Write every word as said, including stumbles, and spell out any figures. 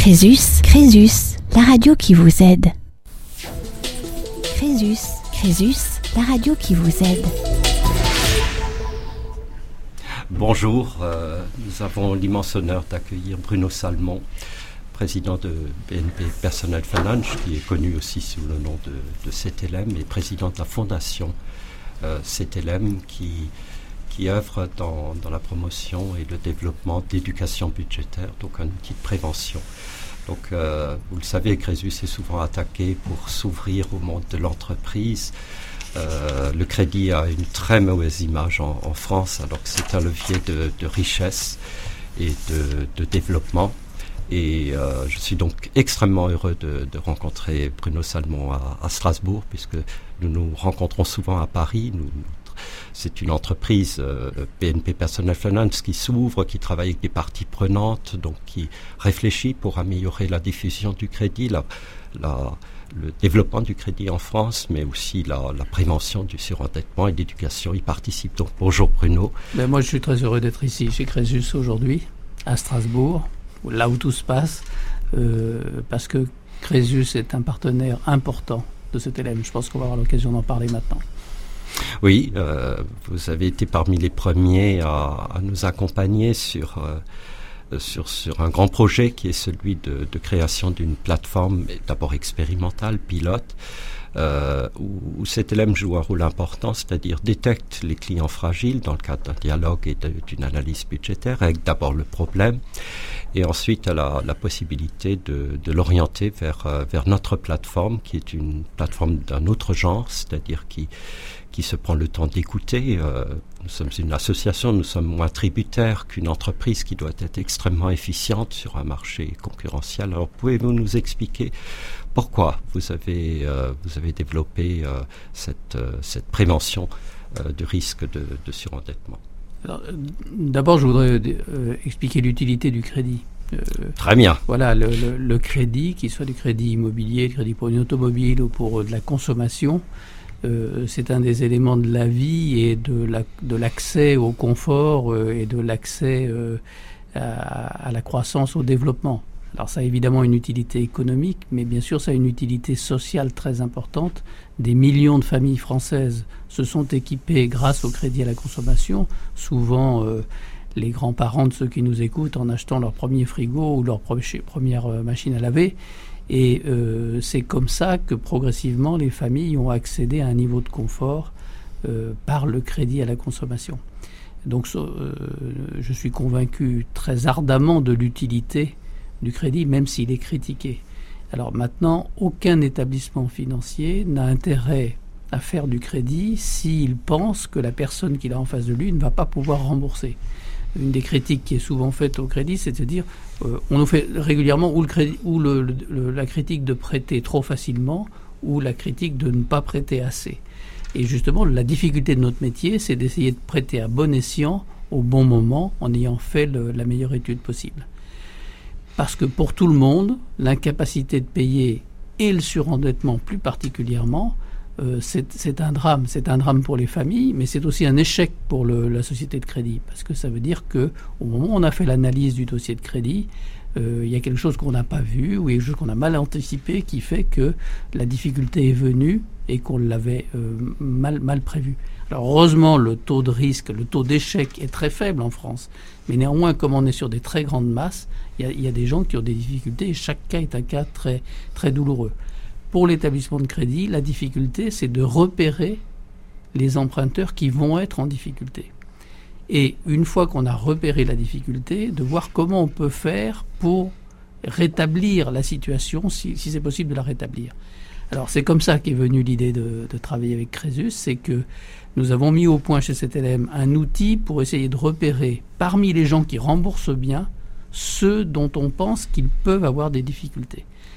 Crésus, Crésus, la radio qui vous aide. Crésus, Crésus, la radio qui vous aide. Bonjour, euh, nous avons l'immense honneur d'accueillir Bruno Salmon, président de B N P Personal Finance, qui est connu aussi sous le nom de, de C T L M, et président de la fondation euh, C T L M, qui, qui œuvre dans, dans la promotion et le développement d'éducation budgétaire, donc un outil de prévention. Donc, euh, vous le savez, Crésus est souvent attaqué pour s'ouvrir au monde de l'entreprise. Euh, le crédit a une très mauvaise image en, en France, alors que c'est un levier de, de richesse et de, de développement. Et euh, je suis donc extrêmement heureux de, de rencontrer Bruno Salmon à, à Strasbourg, puisque nous nous rencontrons souvent à Paris. Nous, c'est une entreprise, euh, B N P Personal Finance, qui s'ouvre, qui travaille avec des parties prenantes, donc qui réfléchit pour améliorer la diffusion du crédit, la, la, le développement du crédit en France, mais aussi la, la prévention du surendettement et l'éducation y participe. Donc bonjour Bruno. Ben moi je suis très heureux d'être ici chez Crésus aujourd'hui, à Strasbourg, là où tout se passe, euh, parce que Crésus est un partenaire important de C T L M. Je pense qu'on va avoir l'occasion d'en parler maintenant. Oui, euh, vous avez été parmi les premiers à, à nous accompagner sur, euh, sur, sur un grand projet qui est celui de, de création d'une plateforme, d'abord expérimentale, pilote, euh, où, où C T L M joue un rôle important, c'est-à-dire détecte les clients fragiles dans le cadre d'un dialogue et de, d'une analyse budgétaire, avec d'abord le problème, et ensuite elle a la possibilité de, de l'orienter vers, euh, vers notre plateforme, qui est une plateforme d'un autre genre, c'est-à-dire qui qui se prend le temps d'écouter. Euh, nous sommes une association, nous sommes moins tributaires qu'une entreprise qui doit être extrêmement efficiente sur un marché concurrentiel. Alors pouvez-vous nous expliquer pourquoi vous avez, euh, vous avez développé euh, cette, euh, cette prévention euh, du risque de, de surendettement? Alors, euh, d'abord, je voudrais euh, expliquer l'utilité du crédit. Euh, Très bien. Voilà, le, le, le crédit, qu'il soit du crédit immobilier, du crédit pour une automobile ou pour euh, de la consommation, Euh, c'est un des éléments de la vie et de, la, de l'accès au confort euh, et de l'accès euh, à, à la croissance, au développement. Alors ça a évidemment une utilité économique, mais bien sûr ça a une utilité sociale très importante. Des millions de familles françaises se sont équipées grâce au crédit à la consommation, souvent euh, les grands-parents de ceux qui nous écoutent en achetant leur premier frigo ou leur première euh, machine à laver. Et euh, c'est comme ça que progressivement les familles ont accédé à un niveau de confort euh, par le crédit à la consommation. Donc euh, je suis convaincu très ardemment de l'utilité du crédit, même s'il est critiqué. Alors maintenant, aucun établissement financier n'a intérêt à faire du crédit s'il pense que la personne qu'il a en face de lui ne va pas pouvoir rembourser. Une des critiques qui est souvent faite au crédit, c'est de dire, euh, on nous fait régulièrement ou, le crédit, ou le, le, la critique de prêter trop facilement, ou la critique de ne pas prêter assez. Et justement, la difficulté de notre métier, c'est d'essayer de prêter à bon escient, au bon moment, en ayant fait le, la meilleure étude possible. Parce que pour tout le monde, l'incapacité de payer et le surendettement plus particulièrement, Euh, c'est, c'est un drame. C'est un drame pour les familles, mais c'est aussi un échec pour le, la société de crédit, parce que ça veut dire qu'au moment où on a fait l'analyse du dossier de crédit, euh, il y a quelque chose qu'on n'a pas vu, ou quelque chose qu'on a mal anticipé, qui fait que la difficulté est venue et qu'on l'avait euh, mal, mal prévu. Alors heureusement, le taux de risque, le taux d'échec est très faible en France, mais néanmoins, comme on est sur des très grandes masses, il y a, il y a des gens qui ont des difficultés, et chaque cas est un cas très, très douloureux. Pour l'établissement de crédit, la difficulté, c'est de repérer les emprunteurs qui vont être en difficulté. Et une fois qu'on a repéré la difficulté, de voir comment on peut faire pour rétablir la situation, si, si c'est possible de la rétablir. Alors c'est comme ça qu'est venue l'idée de, de travailler avec Crésus, c'est que nous avons mis au point chez C T L M un outil pour essayer de repérer parmi les gens qui remboursent bien ceux dont on pense qu'ils peuvent avoir des difficultés.